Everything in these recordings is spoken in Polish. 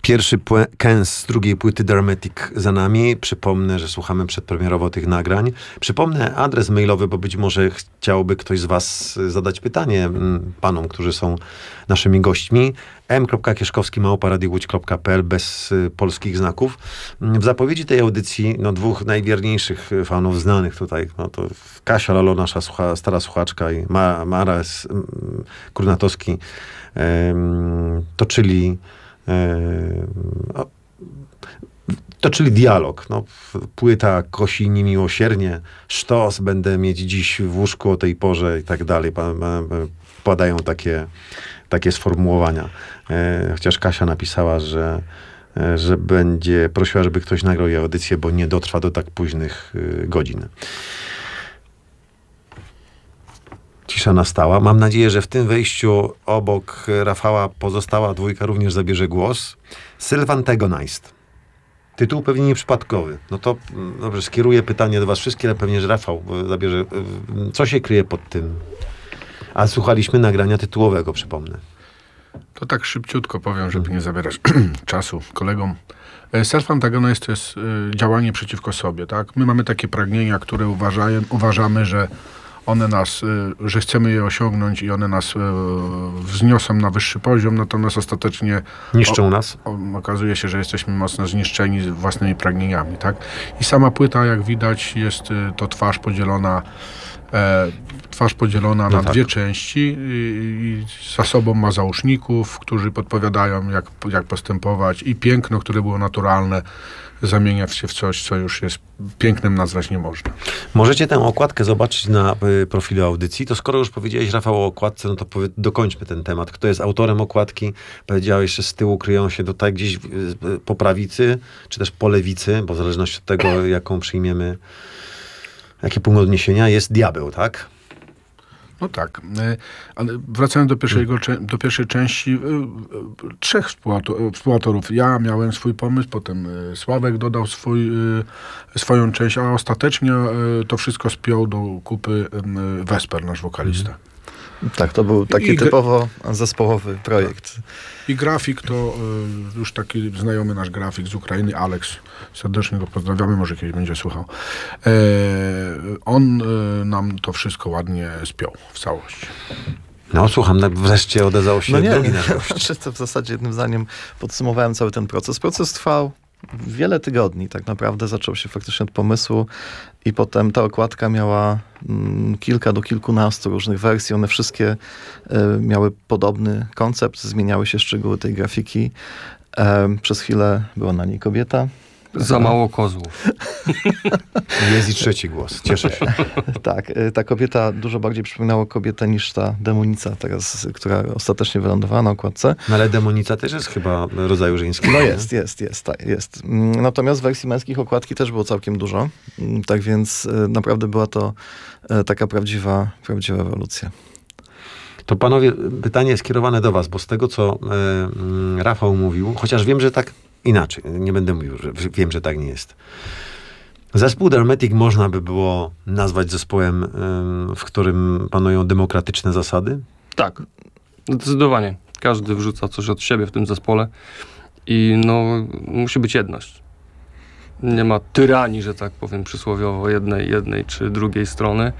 Pierwszy kęs z drugiej płyty Dramatic za nami. Przypomnę, że słuchamy przedpremierowo tych nagrań. Przypomnę adres mailowy, bo być może chciałby ktoś z was zadać pytanie panom, którzy są naszymi gośćmi. m.kieszkowski@radiołódź.pl bez polskich znaków. W zapowiedzi tej audycji dwóch najwierniejszych fanów znanych tutaj, to Kasia Lalo, nasza stara słuchaczka, i Maras Kurnatowski toczyli dialog. Płyta kosi niemiłosiernie, sztos będę mieć dziś w łóżku o tej porze i tak dalej. Padają takie sformułowania. Chociaż Kasia napisała, że będzie prosiła, żeby ktoś nagrał jej audycję, bo nie dotrwa do tak późnych godzin. Cisza nastała. Mam nadzieję, że w tym wejściu obok Rafała pozostała dwójka również zabierze głos. Sylwantagonist. Tytuł pewnie nieprzypadkowy. To dobrze, skieruję pytanie do was wszystkich, ale pewnie, że Rafał zabierze. Co się kryje pod tym? A słuchaliśmy nagrania tytułowego, przypomnę. To tak szybciutko powiem, żeby nie zabierać czasu kolegom. Self-antagonist to jest działanie przeciwko sobie, tak? My mamy takie pragnienia, które uważamy, że one nas, że chcemy je osiągnąć i one nas wzniosą na wyższy poziom, natomiast ostatecznie niszczą nas. Okazuje się, że jesteśmy mocno zniszczeni własnymi pragnieniami, tak? I sama płyta, jak widać, jest to twarz podzielona na dwie części i za sobą ma załóżników, którzy podpowiadają, jak postępować, i piękno, które było naturalne, zamienia się w coś, co już jest pięknem nazwać nie można. Możecie tę okładkę zobaczyć na profilu audycji. To skoro już powiedziałeś, Rafał, o okładce, to dokończmy ten temat. Kto jest autorem okładki? Powiedziałeś, że z tyłu kryją się tutaj gdzieś po prawicy, czy też po lewicy, bo w zależności od tego, jaką przyjmiemy, jakie punkt odniesienia, jest diabeł, tak? No tak, ale wracając do pierwszej części, trzech współautorów. Ja miałem swój pomysł, potem Sławek dodał swoją część, a ostatecznie to wszystko spiął do kupy Wesper, nasz wokalista. Tak, to był taki typowo zespołowy projekt. I grafik to już taki znajomy nasz grafik z Ukrainy, Alex. Serdecznie go pozdrawiamy, może kiedyś będzie słuchał. On nam to wszystko ładnie spiął w całość. Słucham, wreszcie odezwał się drugi nasz gość. To w zasadzie jednym zdaniem podsumowałem cały ten proces. Proces trwał wiele tygodni. Tak naprawdę zaczął się faktycznie od pomysłu i potem ta okładka miała kilka do kilkunastu różnych wersji. One wszystkie miały podobny koncept, zmieniały się szczegóły tej grafiki. Przez chwilę była na niej kobieta. Za mało kozłów. Jest i trzeci głos. Cieszę się. Tak, ta kobieta dużo bardziej przypominała kobietę niż ta demonica teraz, która ostatecznie wylądowała na okładce. Ale demonica też jest chyba rodzaju żeńskiego. Jest. Natomiast w wersji męskich okładki też było całkiem dużo. Tak więc naprawdę była to taka prawdziwa ewolucja. To panowie, pytanie skierowane do was, bo z tego, co Rafał mówił, chociaż wiem, że tak inaczej, nie będę mówił, że wiem, że tak nie jest. Zespół Dramatic można by było nazwać zespołem, w którym panują demokratyczne zasady? Tak, zdecydowanie. Każdy wrzuca coś od siebie w tym zespole i musi być jedność. Nie ma tyranii, że tak powiem, przysłowiowo jednej czy drugiej strony.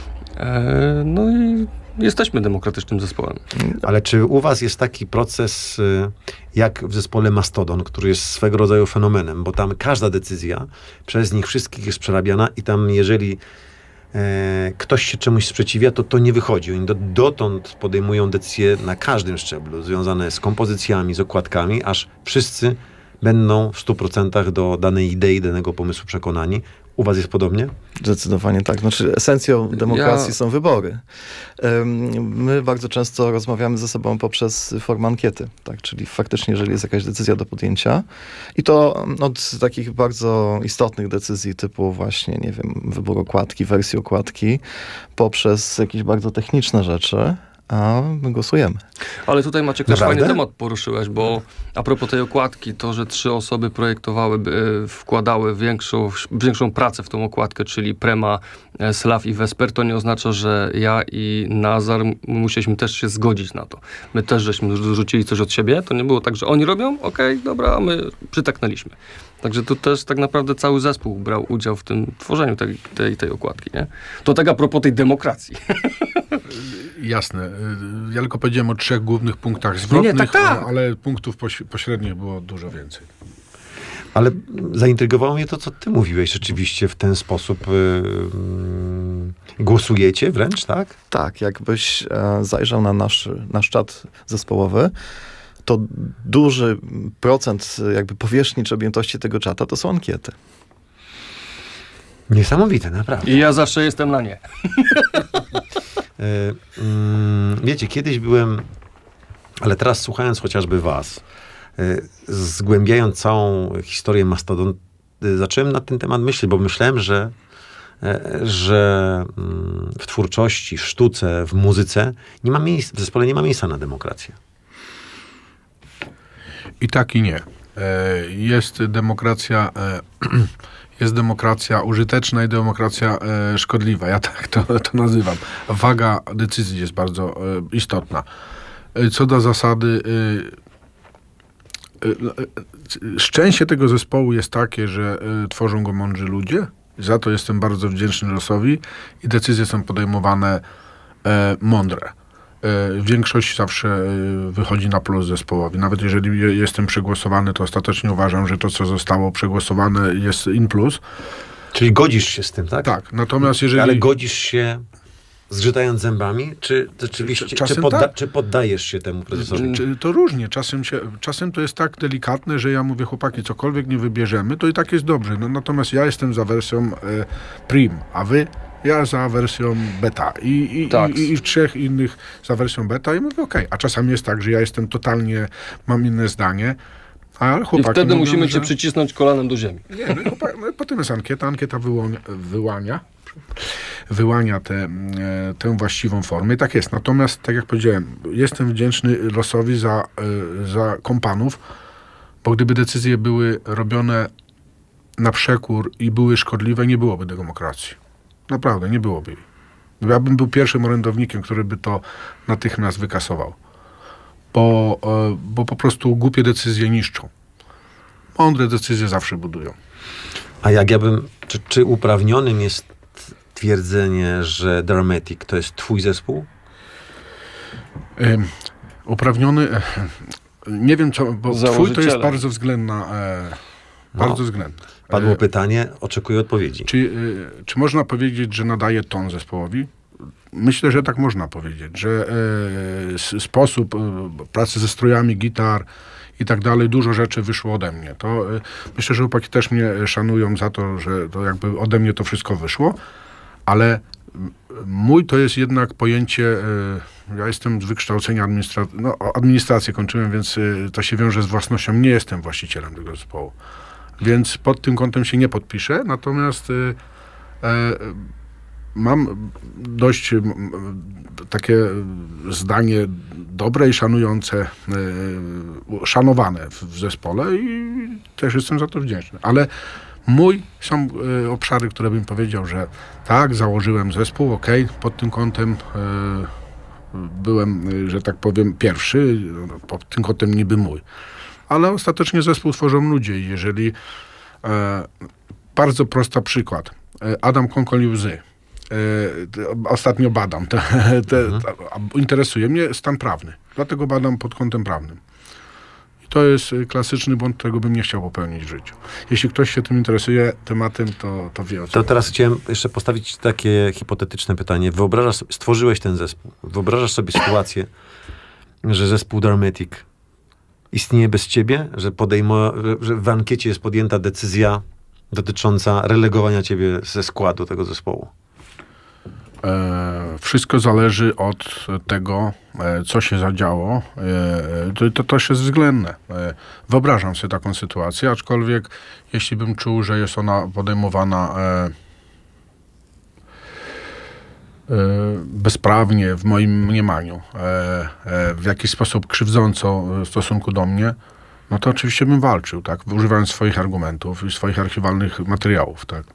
I jesteśmy demokratycznym zespołem. Ale czy u was jest taki proces jak w zespole Mastodon, który jest swego rodzaju fenomenem, bo tam każda decyzja przez nich wszystkich jest przerabiana i tam jeżeli ktoś się czemuś sprzeciwia, to nie wychodzi. Oni dotąd podejmują decyzje na każdym szczeblu, związane z kompozycjami, z okładkami, aż wszyscy będą w 100% do danej idei, danego pomysłu przekonani. U was jest podobnie? Zdecydowanie tak. Esencją demokracji są wybory. My bardzo często rozmawiamy ze sobą poprzez formę ankiety, tak? Czyli faktycznie, jeżeli jest jakaś decyzja do podjęcia i to od takich bardzo istotnych decyzji typu właśnie, nie wiem, wybór okładki, wersji okładki, poprzez jakieś bardzo techniczne rzeczy, a my głosujemy. Ale tutaj Maciek też Naprawdę? fajny temat poruszyłeś, bo a propos tej okładki, to, że 3 osoby projektowały, wkładały większą pracę w tą okładkę, czyli Prema, Slav i Vesper, to nie oznacza, że ja i Nazar musieliśmy też się zgodzić na to. My też żeśmy rzucili coś od siebie, to nie było tak, że oni robią, okej, dobra, a my przytaknęliśmy. Także tu też tak naprawdę cały zespół brał udział w tym tworzeniu tej okładki, nie? To tak a propos tej demokracji. Jasne. Ja tylko powiedziałem o 3 głównych punktach zwrotnych, tak. ale punktów pośrednich było dużo więcej. Ale zaintrygowało mnie to, co ty mówiłeś rzeczywiście w ten sposób. Głosujecie wręcz, tak? Tak, jakbyś zajrzał na nasz czat zespołowy, to duży procent jakby powierzchni czy objętości tego czata to są ankiety. Niesamowite, naprawdę. I ja zawsze jestem na nie. Wiecie, kiedyś byłem, ale teraz słuchając chociażby was, zgłębiając całą historię Mastodon, zacząłem na ten temat myśleć, bo myślałem, że w twórczości, w sztuce, w muzyce w zespole nie ma miejsca na demokrację. I tak i nie. Jest demokracja użyteczna i demokracja szkodliwa. Ja tak to nazywam. Waga decyzji jest bardzo istotna. Co do zasady, szczęście tego zespołu jest takie, że tworzą go mądrzy ludzie. Za to jestem bardzo wdzięczny losowi i decyzje są podejmowane mądre. Większość zawsze wychodzi na plus zespołowi. Nawet jeżeli jestem przegłosowany, to ostatecznie uważam, że to, co zostało przegłosowane, jest in plus. Czyli godzisz się z tym, tak? Tak, natomiast jeżeli... Ale godzisz się zgrzytając zębami, czy rzeczywiście, Czasem tak. czy poddajesz się temu procesowi? To różnie. Czasem to jest tak delikatne, że ja mówię, chłopaki, cokolwiek nie wybierzemy, to i tak jest dobrze. No, natomiast ja jestem za wersją prim, a wy? Ja za wersją beta i 3 innych za wersją beta i mówię okej. A czasami jest tak, że ja jestem totalnie, mam inne zdanie, a chłopaki I wtedy mówią, musimy że... cię przycisnąć kolanem do ziemi. Nie, no, potem jest ankieta wyłania tę właściwą formę i tak jest. Natomiast, tak jak powiedziałem, jestem wdzięczny losowi za kompanów, bo gdyby decyzje były robione na przekór i były szkodliwe, nie byłoby demokracji. Naprawdę, nie byłoby jej. Ja bym był pierwszym orędownikiem, który by to natychmiast wykasował. Bo po prostu głupie decyzje niszczą. Mądre decyzje zawsze budują. A jak ja bym... Czy uprawnionym jest twierdzenie, że Dharmatic to jest twój zespół? Uprawniony... Nie wiem, co... Bo twój to jest bardzo względna... Bardzo względna. Padło pytanie, oczekuję odpowiedzi. Czy można powiedzieć, że nadaje ton zespołowi? Myślę, że tak można powiedzieć, że sposób pracy ze strojami, gitar i tak dalej, dużo rzeczy wyszło ode mnie. To myślę, że chłopaki też mnie szanują za to, że to jakby ode mnie to wszystko wyszło, ale mój to jest jednak pojęcie, ja jestem z wykształcenia administrację kończyłem, więc to się wiąże z własnością. Nie jestem właścicielem tego zespołu. Więc pod tym kątem się nie podpiszę, natomiast mam dość takie zdanie dobre i szanujące, szanowane w zespole i też jestem za to wdzięczny. Ale są obszary, które bym powiedział, że tak, założyłem zespół, okej, pod tym kątem byłem, że tak powiem, pierwszy, pod tym kątem niby mój. Ale ostatecznie zespół tworzą ludzie i jeżeli... bardzo prosty przykład. Adam Konkol Łzy. Ostatnio badam. Interesuje mnie stan prawny. Dlatego badam pod kątem prawnym. I to jest klasyczny błąd, którego bym nie chciał popełnić w życiu. Jeśli ktoś się tym interesuje, tematem, to wie o co. To teraz chciałem jeszcze postawić takie hipotetyczne pytanie. Stworzyłeś ten zespół. Wyobrażasz sobie sytuację, że zespół Dharmatic istnieje bez ciebie, że w ankiecie jest podjęta decyzja dotycząca relegowania ciebie ze składu tego zespołu? Wszystko zależy od tego, co się zadziało. To też jest względne. Wyobrażam sobie taką sytuację, aczkolwiek jeśli bym czuł, że jest ona podejmowana bezprawnie, w moim mniemaniu, w jakiś sposób krzywdząco w stosunku do mnie, no to oczywiście bym walczył, tak, używając swoich argumentów i swoich archiwalnych materiałów, tak.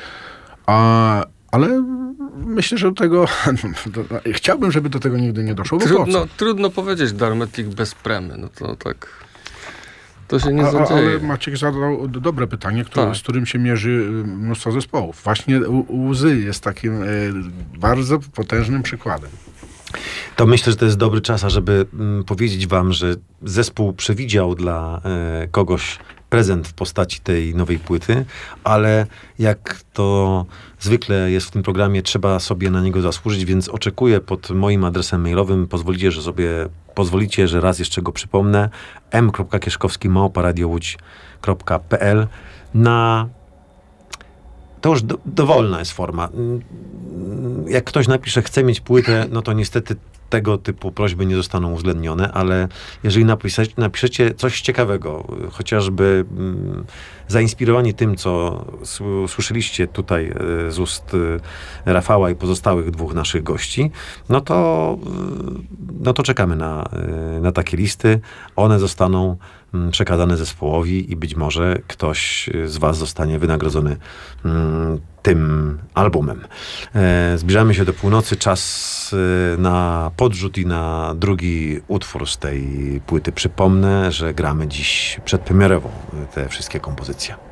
Ale myślę, że do tego, chciałbym, żeby do tego nigdy nie doszło, bo po co? Trudno powiedzieć Darmetlik bez premy, no to tak, to się nie zadzieje. Ale Maciek zadał dobre pytanie, z którym się mierzy mnóstwo zespołów. Właśnie Łzy jest takim bardzo potężnym przykładem. To myślę, że to jest dobry czas, ażeby powiedzieć wam, że zespół przewidział dla kogoś prezent w postaci tej nowej płyty, ale jak to zwykle jest w tym programie, trzeba sobie na niego zasłużyć, więc oczekuję pod moim adresem mailowym. Pozwolicie, że raz jeszcze go przypomnę. m.kieszkowski@radiołódź.pl To już dowolna jest forma. Jak ktoś napisze, chce mieć płytę, no to niestety tego typu prośby nie zostaną uwzględnione, ale jeżeli napiszecie coś ciekawego, chociażby zainspirowani tym, co słyszeliście tutaj z ust Rafała i pozostałych dwóch naszych gości, no to czekamy na takie listy. One zostaną przekazane zespołowi i być może ktoś z was zostanie wynagrodzony tym albumem. Zbliżamy się do północy, czas na podrzut i na drugi utwór z tej płyty. Przypomnę, że gramy dziś przedpremierowo te wszystkie kompozycje.